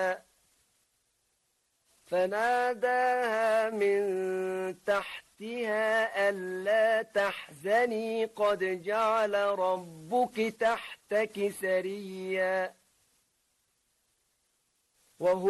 فناداها من تحتها ألا تحزني قد جعل ربك تحتك سريا. وهو